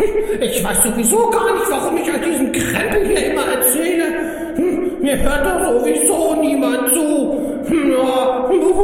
Ich weiß sowieso gar nicht, warum ich euch diesen Krempel hier